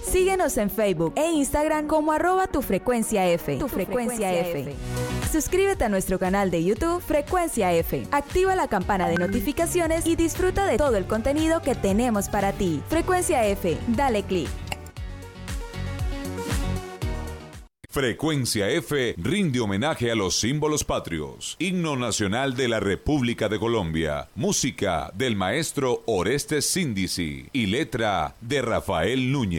Síguenos en Facebook e Instagram como @tufrecuenciaF. Tu Frecuencia F. Suscríbete a nuestro canal de YouTube Frecuencia F. Activa la campana de notificaciones y disfruta de todo el contenido que tenemos para ti. Frecuencia F, dale clic. Frecuencia F rinde homenaje a los símbolos patrios. Himno nacional de la República de Colombia. Música del maestro Orestes Síndici y letra de Rafael Núñez.